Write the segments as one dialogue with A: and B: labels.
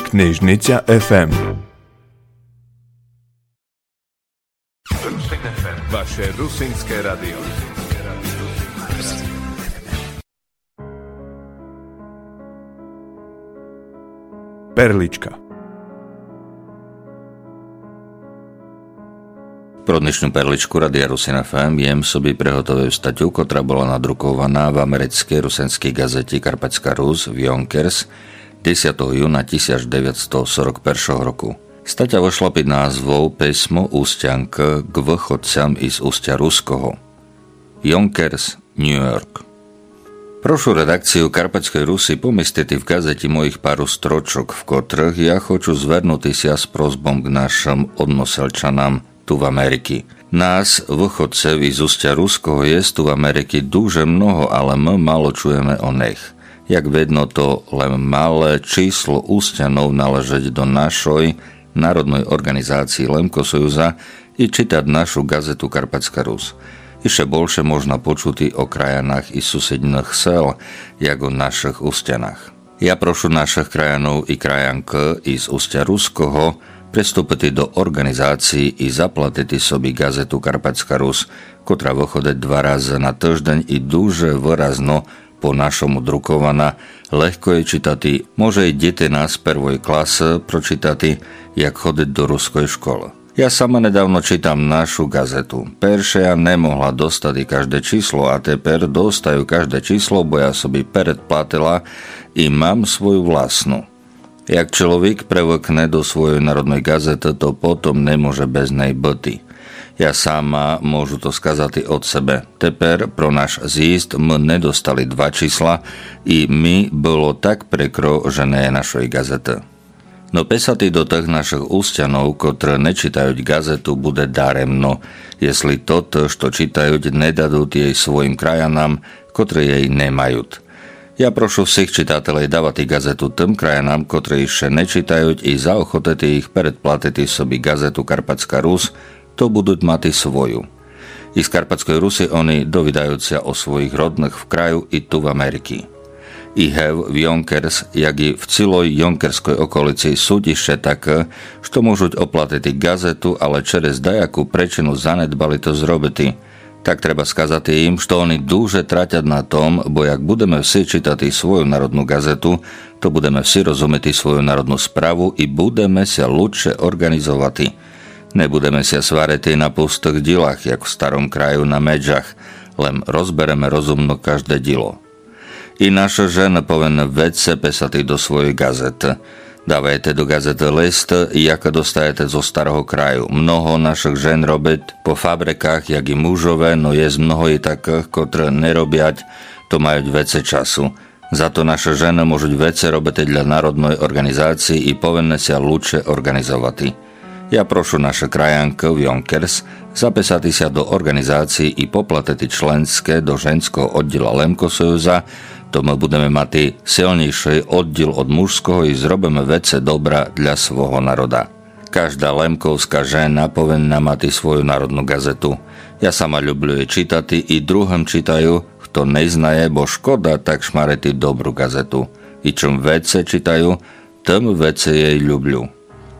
A: Knižnica FM. Vaše rusínske radio. Perlička.
B: Pro dnešnú perličku Radia Rusin FM jem sobie prehotovil staťu, ktorá bola nadrukovaná v americkej rusenskej gazete Karpatská Rus v Yonkers 10. júna 1941 roku. Staťa vošla pod názvou Písmo úsťanka k vchodcam z ústia Ruskoho. Yonkers, New York. Prošu redakciu Karpatskej Rusy pomestiti v gazeti mojich paru stročok, v kotrých ja хочу zvernuti sia s prozbom k našim odnoselčanám tu v Ameriky. Nás, vchodcev z ústia Ruskoho, je tu v Ameriky duže mnoho, ale my malo čujeme o nech. Jak vedno to len malé číslo úsťanov naležeť do našoj národnej organizácii Lemkosojuza i čítať našu gazetu Karpatská Rus. Ešte bolšie možno počuti o krajanách i susedných sel, jak o našich úsťanách. Ja prošu našich krajanov i krajank z ústia Ruskoho pristúpiti do organizácií i zaplatiti sobi gazetu Karpatská Rus, ktorá vychádza 2 razy na týždeň i duže výrazno po našomu drukovaná, ľahko je čitati, môže i deti nás prvoj klase pročitati, jak chodiť do ruskej školy. Ja sama nedávno čítam našu gazetu. Perše ja nemohla dostať i každé číslo a teper dostajú každé číslo, bo ja sobi predplatila i mám svoju vlastnú. Jak človek prevykne do svojej národnej gazety, to potom nemôže bez nej byť. Ja sama môžu to skazať od sebe. Teper pro náš zjízd my nedostali 2 čísla i my bolo tak prekro, že nie je našej gazety. No pesati do tých našich úsťanov, ktoré nečítajú gazetu, bude daremno, jestli toto, čo čítajú, nedadú jej svojim krajanám, ktoré jej nemajú. Ja prošu všech čitatelej dávať gazetu tým krajanám, ktorí ešte nečítajú i zaochotete ich predplatiť sobi gazetu Karpatská Rus, to budú mať svoju. I z Karpatskej Rusy oni dovídajúcia o svojich rodných v kraju i tu v Ameriky. I hev v Yonkers, jak i v celoj Yonkerskoj okolici sú ešte také, što môžu oplatiť gazetu, ale čerez dajakú prečinu zanedbali to zrobiť. Tak treba skazať im, što oni duže traťať na tom, bo jak budeme vsi čítať svoju národnú gazetu, to budeme vsi rozumieť svoju národnú správu i budeme sa ľudšie organizovať. Nebudeme sa svárať na pustých dilách, jak v starom kraju na medžach, len rozbereme rozumno každé dilo. I naša žena povinna vedce pesať do svojej gazety. Dávajte do gazety list, jak dostajete zo starého kraju. Mnoho našich žen robiť po fabrikách, jak i mužové, no je mnoho i takých, ktoré nerobiať, to majú vece času. Za to naše ženy môžu vece robiť dla národnej organizácii i povinné sa ľudšie organizovať. Ja prošu naše krajanky v Yonkers zapísať sa do organizácií i poplatiť členské do ženského oddiela Lemkosojuza, to my budeme mať silnejší oddiel od mužského i zrobíme vece dobra dla svojho národa. Každá lemkovská žena povinná mať svoju národnú gazetu. Ja sama ľubľujem čítať i druhým čítajú, kto neznaje, bo škoda tak šmareti dobrú gazetu. I čím vece čítajú, tým vece jej ľubľu.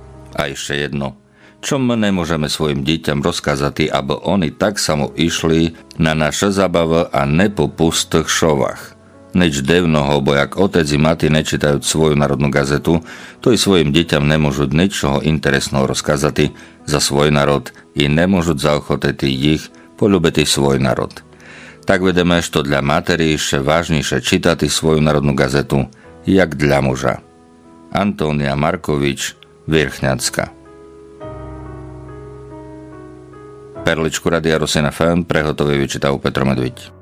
B: A ešte jedno. Čo my nemôžeme svojim deťam rozkázať, aby oni tak samo išli na naše zabavy a ne po pustých šovách. Nič devnoho, bo jak otec i mati nečítajú svoju národnú gazetu, to i svojim deťam nemôžu ničoho interesného rozkázať za svoj národ i nemôžu zaochotiť ich poľúbiť svoj národ. Tak vedeme, že dla materi ešte vážnejšie čítať svoju národnú gazetu, jak dla muža. Antónia Markovič, Vierchňacka. Perličku Radia Rusin FM prehotový vyčítal Petr Medviť.